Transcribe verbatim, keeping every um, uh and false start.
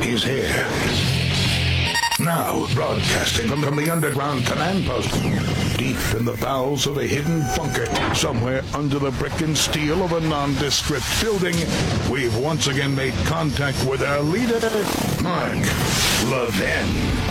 he's here. Now, broadcasting from, from the underground command post, deep in the bowels of a hidden bunker, somewhere under the brick and steel of a nondescript building, we've once again made contact with our leader, Mark Levin.